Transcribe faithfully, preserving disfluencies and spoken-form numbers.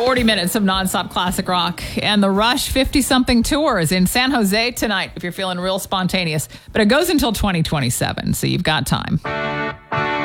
forty minutes of nonstop classic rock, and the Rush fifty-something tour is in San Jose tonight if you're feeling real spontaneous. But it goes until twenty twenty-seven, so you've got time.